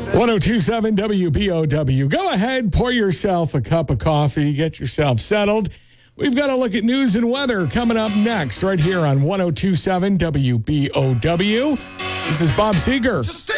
1027 WBOW. Go ahead, pour yourself a cup of coffee, get yourself settled. We've got a look at news and weather coming up next, right here on 1027 WBOW. This is Bob Seeger.